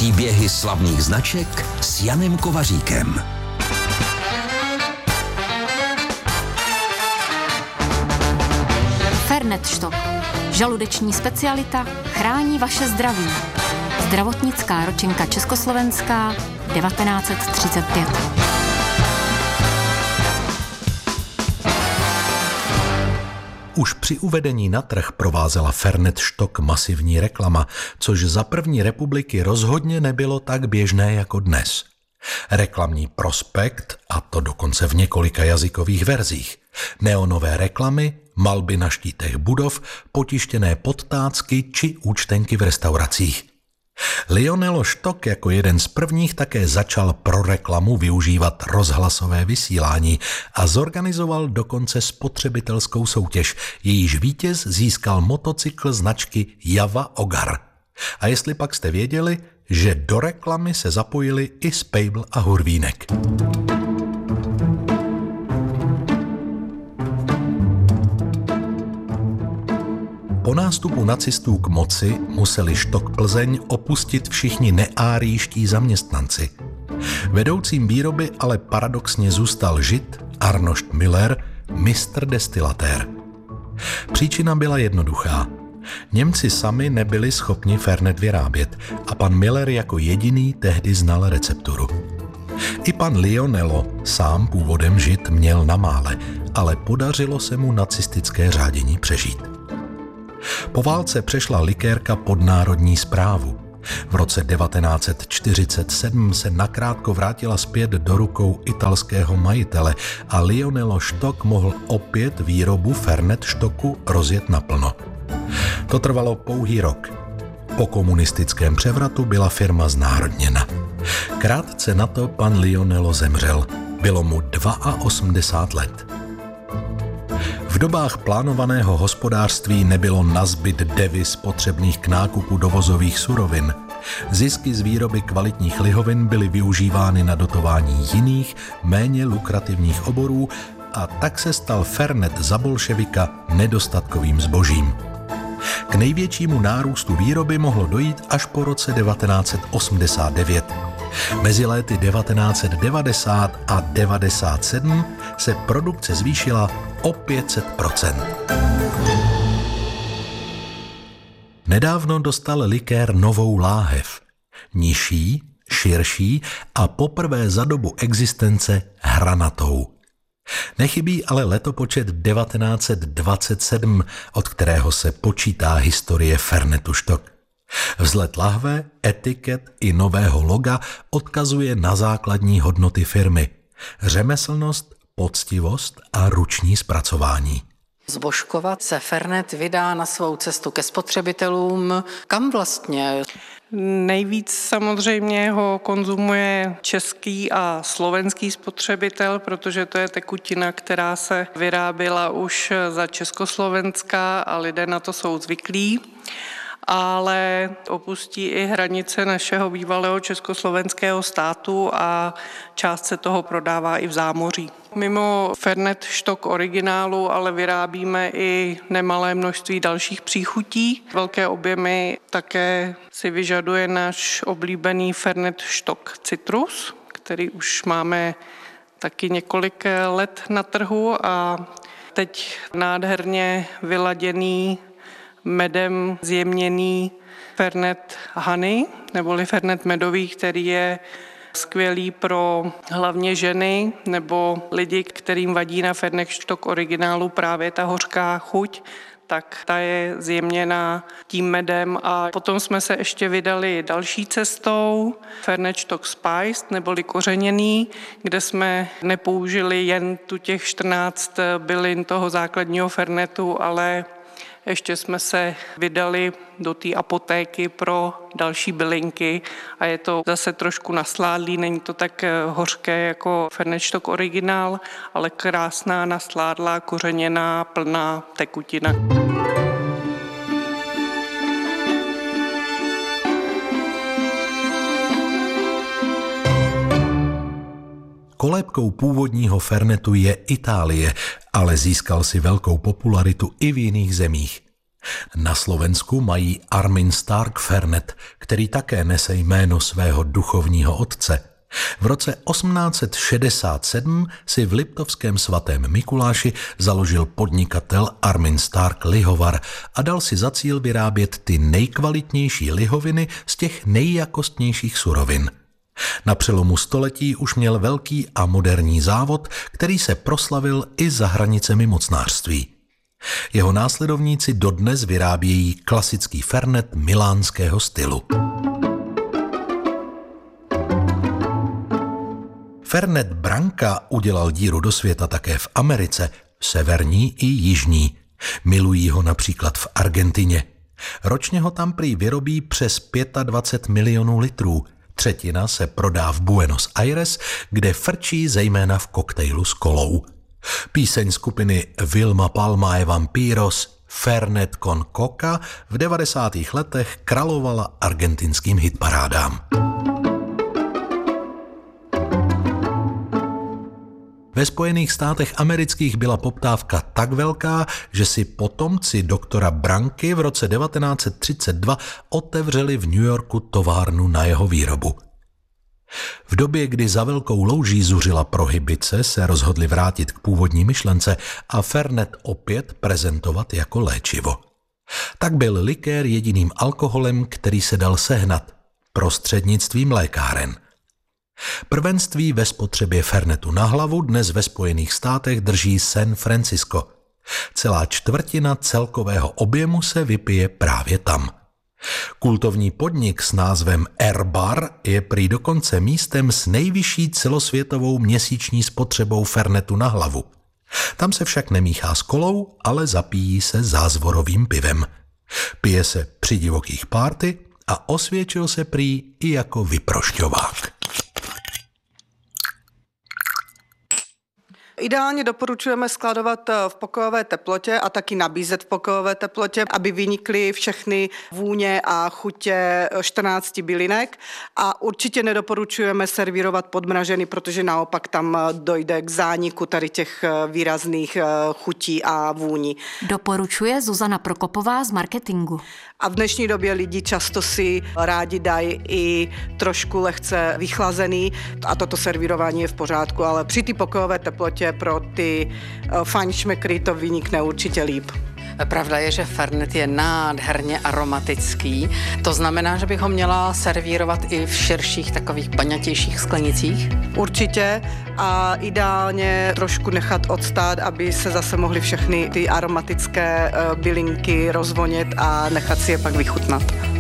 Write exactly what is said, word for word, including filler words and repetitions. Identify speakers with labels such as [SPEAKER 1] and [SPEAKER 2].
[SPEAKER 1] Příběhy slavných značek s Janem Kovaříkem.
[SPEAKER 2] Fernet Stock. Žaludeční specialita chrání vaše zdraví. Zdravotnická ročenka československá devatenáct set třicet pět.
[SPEAKER 3] Už při uvedení na trh provázela Fernet Stock masivní reklama, což za první republiky rozhodně nebylo tak běžné jako dnes. Reklamní prospekt, a to dokonce v několika jazykových verzích. Neonové reklamy, malby na štítech budov, potištěné podtácky či účtenky v restauracích. Lionel Stock jako jeden z prvních také začal pro reklamu využívat rozhlasové vysílání a zorganizoval dokonce spotřebitelskou soutěž, jejíž vítěz získal motocykl značky Java Ogar. A jestli pak jste věděli, že do reklamy se zapojili i Spejbl a Hurvínek. Po nástupu nacistů k moci museli Stock Plzeň opustit všichni neárijští zaměstnanci. Vedoucím výroby ale paradoxně zůstal Žid Arnošt Müller, mistr destilatér. Příčina byla jednoduchá. Němci sami nebyli schopni Fernet vyrábět a pan Müller jako jediný tehdy znal recepturu. I pan Lionello, sám původem Žid, měl na mále, ale podařilo se mu nacistické řádění přežít. Po válce přešla likérka pod národní správu. V roce devatenáct set čtyřicet sedm se nakrátko vrátila zpět do rukou italského majitele a Lionel Stock mohl opět výrobu Fernet Stocku rozjet naplno. To trvalo pouhý rok. Po komunistickém převratu byla firma znárodněna. Krátce na to pan Lionello zemřel. Bylo mu osmdesát dva let. V dobách plánovaného hospodářství nebylo nazbyt deviz potřebných k nákupu dovozových surovin. Zisky z výroby kvalitních lihovin byly využívány na dotování jiných, méně lukrativních oborů a tak se stal Fernet za bolševika nedostatkovým zbožím. K největšímu nárůstu výroby mohlo dojít až po roce devatenáct set osmdesát devět. Mezi léty devatenáct set devadesát a devadesát sedm se produkce zvýšila o pět set procent. Nedávno dostal likér novou láhev. Nižší, širší a poprvé za dobu existence hranatou. Nechybí ale letopočet devatenáct set dvacet sedm, od kterého se počítá historie Fernetu Stock. Vzhled lahve, etiket i nového loga odkazuje na základní hodnoty firmy. Řemeslnost, poctivost a ruční zpracování.
[SPEAKER 4] Z Božkova se Fernet vydá na svou cestu ke spotřebitelům. Kam vlastně?
[SPEAKER 5] Nejvíc samozřejmě ho konzumuje český a slovenský spotřebitel, protože to je tekutina, která se vyráběla už za Československa a lidé na to jsou zvyklí. Ale opustí i hranice našeho bývalého československého státu a část se toho prodává i v zámoří. Mimo Fernet Stock originálu ale vyrábíme i nemalé množství dalších příchutí. Velké objemy také si vyžaduje náš oblíbený Fernet Stock Citrus, který už máme taky několik let na trhu a teď nádherně vyladěný medem zjemněný Fernet Honey, neboli Fernet medový, který je skvělý pro hlavně ženy nebo lidi, kterým vadí na Fernet Stock originálu právě ta hořká chuť, tak ta je zjemněná tím medem. A potom jsme se ještě vydali další cestou, Fernet Stock Spiced, neboli kořeněný, kde jsme nepoužili jen tu těch čtrnáct bylin toho základního fernetu, ale ještě jsme se vydali do té apotéky pro další bylinky a je to zase trošku nasládlý, není to tak hořké jako Fernet Stock originál, ale krásná, nasládlá, kořeněná, plná tekutina.
[SPEAKER 3] Kolébkou původního Fernetu je Itálie, ale získal si velkou popularitu i v jiných zemích. Na Slovensku mají Armin Stark Fernet, který také nese jméno svého duchovního otce. V roce osmnáct set šedesát sedm si v Liptovském svatém Mikuláši založil podnikatel Armin Stark lihovar a dal si za cíl vyrábět ty nejkvalitnější lihoviny z těch nejjakostnějších surovin. Na přelomu století už měl velký a moderní závod, který se proslavil i za hranicemi mocnářství. Jeho následovníci dodnes vyrábějí klasický fernet milánského stylu. Fernet Branca udělal díru do světa také v Americe, severní i jižní. Milují ho například v Argentině. Ročně ho tam prý vyrobí přes dvacet pět milionů litrů. Třetina se prodá v Buenos Aires, kde frčí zejména v koktejlu s kolou. Píseň skupiny Vilma Palma e Vampiros Fernet con Coca v devadesátých letech královala argentinským hitparádám. Ve Spojených státech amerických byla poptávka tak velká, že si potomci doktora Branky v roce devatenáct set třicet dva otevřeli v New Yorku továrnu na jeho výrobu. V době, kdy za velkou louží zuřila prohibice, se rozhodli vrátit k původní myšlence a fernet opět prezentovat jako léčivo. Tak byl likér jediným alkoholem, který se dal sehnat prostřednictvím lékáren. Prvenství ve spotřebě fernetu na hlavu dnes ve Spojených státech drží San Francisco. Celá čtvrtina celkového objemu se vypije právě tam. Kultovní podnik s názvem Air Bar je prý dokonce místem s nejvyšší celosvětovou měsíční spotřebou fernetu na hlavu. Tam se však nemíchá s kolou, ale zapíjí se zázvorovým pivem. Pije se při divokých párty a osvědčil se prý i jako vyprošťovák.
[SPEAKER 5] Ideálně doporučujeme skladovat v pokojové teplotě a taky nabízet v pokojové teplotě, aby vynikly všechny vůně a chutě čtrnácti bylinek, a určitě nedoporučujeme servírovat podmražený, protože naopak tam dojde k zániku tady těch výrazných chutí a vůní.
[SPEAKER 2] Doporučuje Zuzana Prokopová z marketingu.
[SPEAKER 5] A v dnešní době lidi často si rádi dají i trošku lehce vychlazený a toto servírování je v pořádku, ale při té pokojové teplotě pro ty fajnšmekry to vynikne určitě líp.
[SPEAKER 4] Pravda je, že fernet je nádherně aromatický. To znamená, že bych ho měla servírovat i v širších, takových baňatějších sklenicích?
[SPEAKER 5] Určitě, a ideálně trošku nechat odstát, aby se zase mohly všechny ty aromatické bylinky rozvonět a nechat si je pak vychutnat.